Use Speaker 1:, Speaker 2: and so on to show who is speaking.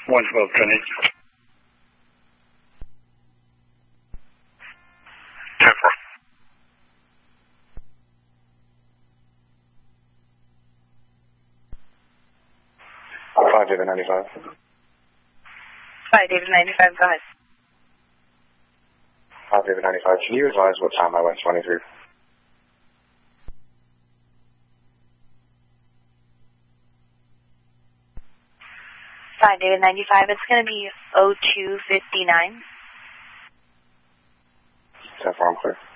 Speaker 1: 112, Trinity.
Speaker 2: 10-4.
Speaker 3: 5 David 95.
Speaker 4: 5 David 95, go ahead.
Speaker 3: 5 David 95, can you advise what time I went 23?
Speaker 4: 5 David 95, it's going to be 0259.
Speaker 3: 10-4, I'm clear.